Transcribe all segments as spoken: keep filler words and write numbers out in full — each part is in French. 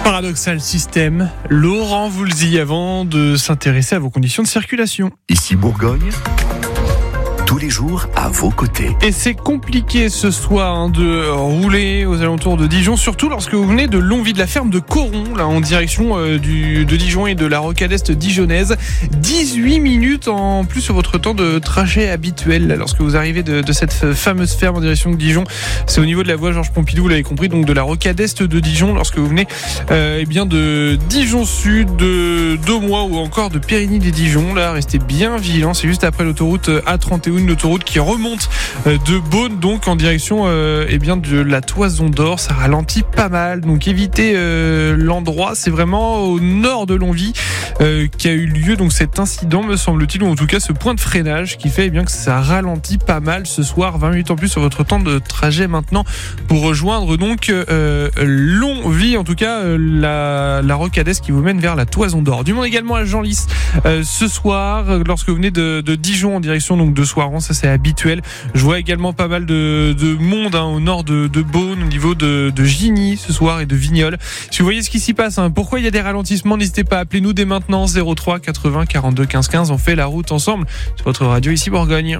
Paradoxal System, Laurent Voulzy, avant de s'intéresser à vos conditions de circulation. Ici Bourgogne, tous les jours à vos côtés. Et c'est compliqué ce soir hein, de rouler aux alentours de Dijon, surtout lorsque vous venez de Longwy, de la ferme de Coron, là en direction euh, du, de Dijon et de la rocade est dijonnaise. dix-huit minutes en plus sur votre temps de trajet habituel là, lorsque vous arrivez de, de cette fameuse ferme en direction de Dijon. C'est au niveau de la voie Georges Pompidou, vous l'avez compris, donc de la rocade est de Dijon, lorsque vous venez euh, eh bien de Dijon Sud, de Daumois ou encore de Périgny-les-Dijon. Là, restez bien vigilants, c'est juste après l'autoroute A trente et un, une autoroute qui remonte de Beaune, donc en direction euh, eh bien de la Toison d'Or. Ça ralentit pas mal, donc évitez euh, l'endroit. C'est vraiment au nord de Longwy euh, qui a eu lieu donc cet incident, me semble-t-il, ou en tout cas ce point de freinage qui fait eh bien que ça ralentit pas mal ce soir. vingt minutes en plus sur votre temps de trajet maintenant pour rejoindre donc euh, Longwy, en tout cas euh, la, la rocade est qui vous mène vers la Toison d'Or. Du monde également à Genlis euh, ce soir, lorsque vous venez de, de Dijon en direction donc de Soiron. Ça c'est habituel. Je vois également pas mal de, de monde hein, au nord de, de Beaune, au niveau de, de Gigny ce soir et de Vignoles. Si vous voyez ce qui s'y passe, hein, pourquoi il y a des ralentissements, n'hésitez pas à appeler nous dès maintenant. Zéro trois quatre-vingts quarante-deux quinze quinze. On fait la route ensemble sur votre radio ici Bourgogne.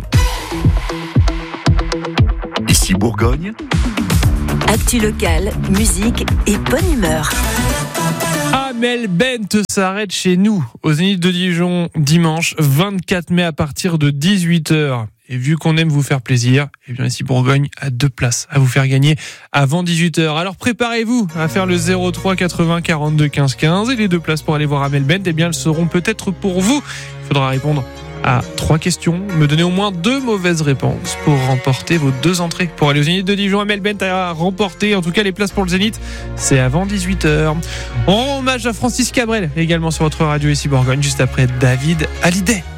Ici Bourgogne. Actu locale, musique et bonne humeur. Amel Bent s'arrête chez nous au Zénith de Dijon dimanche vingt-quatre mai à partir de dix-huit heures. Et vu qu'on aime vous faire plaisir, eh bien ici Bourgogne a deux places à vous faire gagner avant dix-huit heures. Alors préparez-vous à faire le zéro trois quatre-vingts quarante-deux quinze quinze et les deux places pour aller voir Amel Bent, eh bien elles seront peut-être pour vous. Il faudra répondre à trois questions, me donner au moins deux mauvaises réponses pour remporter vos deux entrées pour aller au Zénith de Dijon. Amel Bent a remporté en tout cas les places pour le Zénith, c'est avant dix-huit heures. On rend hommage à Francis Cabrel également sur votre radio ici Bourgogne, juste après David Hallyday.